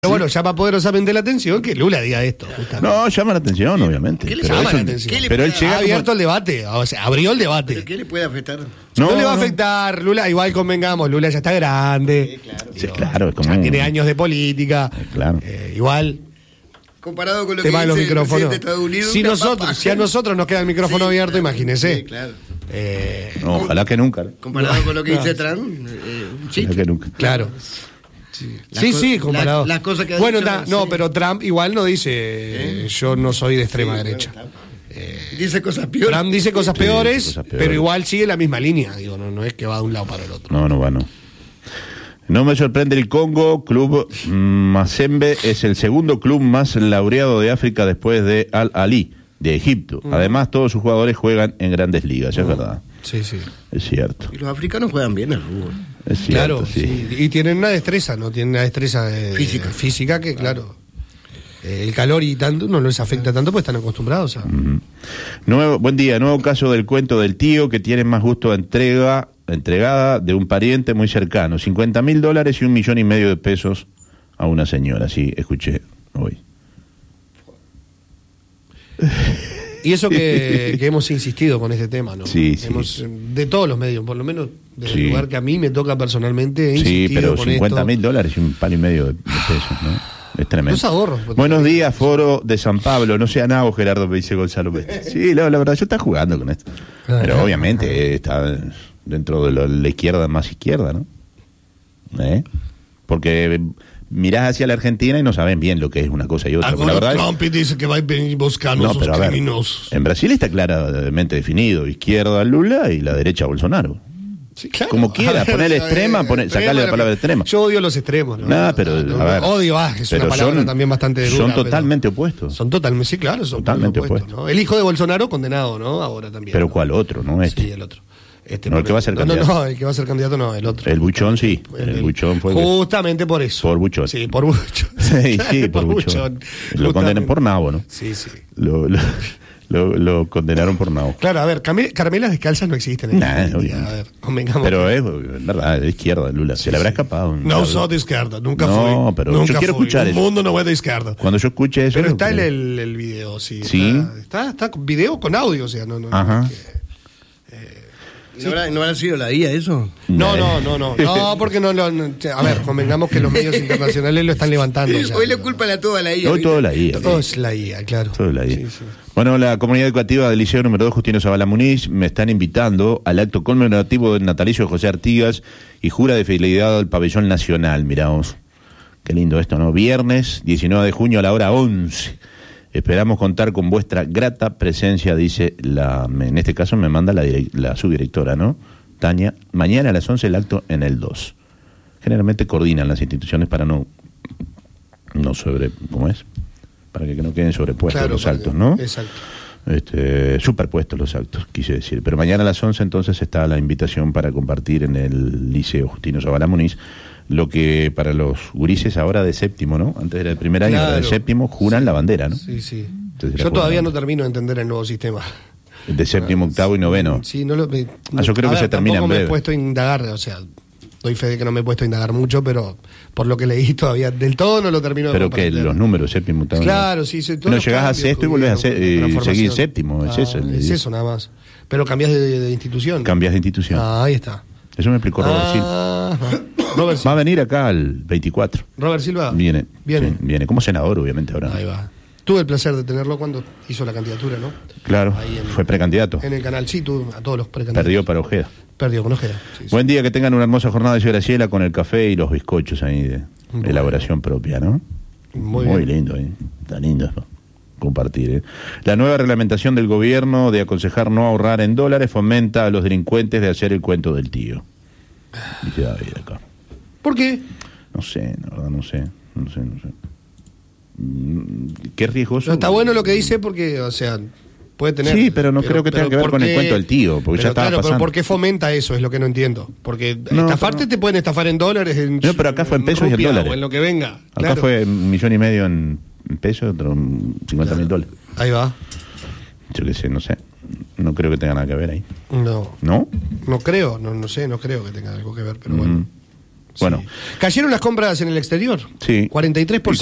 Pero bueno, llama poderosamente la atención que Lula diga esto. Justamente. No, llama la atención, obviamente. ¿Qué le llama la atención? Pero él llega ha abierto el debate, o sea, abrió el debate. ¿Pero qué le puede afectar? No le va a afectar, Lula, igual convengamos, Lula ya está grande. Claro. Sí, claro, es como ya tiene años de política. Claro. Igual. Comparado con lo que Tema de los dice el micrófonos. presidente de Estados Unidos. Si a nosotros nos queda el micrófono abierto, imagínese. Sí, claro. No, ojalá que nunca. Comparado con lo que dice Trump, sí. Ojalá que nunca. Claro. Sí, comparado. Las cosas que ha bueno, dicho, no, sí. pero Trump igual no dice yo no soy de extrema derecha. Dice cosas peores. Trump dice cosas peores, cosas peores. pero igual sigue la misma línea. Digo, no es que va de un lado para el otro. No va, no. No me sorprende el Congo. Club Mazembe es el segundo club más laureado de África después de Al-Ahly de Egipto. Además, todos sus jugadores juegan en grandes ligas, es verdad. Sí. Es cierto. Y los africanos juegan bien al fútbol. Es cierto, Claro, sí. y tienen una destreza, ¿no? Tienen una destreza física que, claro, el calor y tanto no les afecta tanto porque están acostumbrados a... Buen día, nuevo caso del cuento del tío que tiene más gusto a entregada de un pariente muy cercano. $50.000 y $1,5 millones a una señora, sí, escuché hoy. Y eso que hemos insistido con este tema, ¿no? Sí. De todos los medios, por lo menos del Sí. lugar que a mí me toca personalmente, he Sí, insistido pero con $50.000 y $1,5 millones de pesos, ¿no? Es tremendo. Los ahorros. Buenos días, Foro de San Pablo. No sea nabo, Gerardo, me dice Gonzalo Pérez. Sí, la verdad, yo está jugando con esto. Pero obviamente está dentro de la izquierda más izquierda, ¿no? Porque mirás hacia la Argentina y no saben bien lo que es una cosa y otra. Ahora La verdad Trump dice que va a venir buscando no, sus pero a ver, criminosos. en Brasil está claramente definido: izquierda Lula y la derecha Bolsonaro. Sí, claro. Como quiera, ponerle extrema, sacarle la palabra extrema. Yo odio los extremos, ¿no? No, pero a ver, odio, es pero una palabra también bastante dura. son pero totalmente opuestos. Son totalmente, sí, claro, son Totalmente opuestos, opuestos. ¿no? El hijo de Bolsonaro condenado, ¿no? Ahora también. Pero ¿no? ¿cuál otro? No este. Sí, el otro. No, el que va a ser candidato. No, el que va a ser candidato no, el otro. El Buchón sí. El Buchón fue. Justamente por eso. Por Buchón. Sí, por Buchón. Sí, por Buchón. Lo condenan por nabo, ¿no? Sí. Lo condenaron por nabo. Claro, a ver, caramelas descalzas no existen en Nah, Argentina. obviamente. A ver, convengamos. Pero es verdad, de izquierda, Lula. Se le habrá escapado. No soy de izquierda, nunca fui. No, pero nunca yo quiero fui. escuchar El eso. mundo no es de izquierda. Cuando yo escuche eso. Pero está lo- el video, sí. Sí. Está video con audio, o sea, no. Ajá. ¿No habrá sido la IA eso? No, porque no, a ver, convengamos que los medios internacionales lo están levantando. O sea, Hoy le culpan a toda la IA. Hoy todo la IA. todo es la IA, claro. Todo la IA. Sí. Bueno, la comunidad educativa del Liceo número 2, Justino Zavala Muniz, me están invitando al acto conmemorativo del natalicio de José Artigas y jura de fidelidad al pabellón nacional. Miramos, qué lindo esto, ¿no? Viernes 19 de junio a la hora 11. Esperamos contar con vuestra grata presencia, dice en este caso me manda la subdirectora, ¿no? Tania. Mañana a las 11 el acto en el 2. Generalmente coordinan las instituciones para no ¿cómo es? Para que no queden sobrepuestos los actos, ¿no? Exacto. Superpuestos los actos, quise decir. Pero mañana a las 11 entonces está la invitación para compartir en el Liceo Justino Zavala Muniz lo que para los gurises ahora de séptimo, ¿no? Antes era el primer año, ahora de séptimo, juran la bandera, ¿no? Sí. Entonces, Yo todavía no termino de entender el nuevo sistema. De séptimo, octavo y noveno. Sí, yo creo que se termina en tampoco me breve. he puesto a indagar, o sea, doy fe de que no me he puesto a indagar mucho, pero por lo que leí todavía del todo no lo termino de Pero que comprender. los números, séptimo, octavo. Claro, sí. No llegás a sexto y volvés a seguir séptimo, es eso. Es eso nada más. Pero cambias de institución. Cambias de institución. Ahí está. Eso me explicó Robert Silva. Robert Va a venir acá al 24. Robert Silva. Viene. Viene. Sí, viene como senador, obviamente, ahora. Ahí va. Tuve el placer de tenerlo cuando hizo la candidatura, ¿no? Claro, Ahí fue precandidato. En el canal, sí, tuve a todos los precandidatos. Perdió para Ojeda. Perdió con Ojeda. Sí. Buen día, que tengan una hermosa jornada de Graciela con el café y los bizcochos ahí de elaboración propia, ¿no? Muy bien. Lindo, está lindo esto. Compartir. La nueva reglamentación del gobierno de aconsejar no ahorrar en dólares fomenta a los delincuentes de hacer el cuento del tío. Dice David acá. ¿Por qué? No sé, la verdad, no sé. Qué riesgoso. No, está bueno lo que dice porque, o sea, puede tener... Sí, pero no creo que tenga que ver con el cuento del tío, porque ya estaba claro, pasando. pero ¿por qué fomenta eso? Es lo que no entiendo. Porque No, estafarte te pueden estafar en dólares, No, pero acá fue en pesos y en rupia, dólares. o en lo que venga. Acá Claro. fue $1,5 millones en pesos, otro $50.000. Ahí va. Yo qué sé, no sé. No creo que tenga nada que ver ahí. No ¿No? creo, no sé, no creo que tenga algo que ver, pero bueno. Bueno, Cayeron las compras en el exterior. Sí. 43%.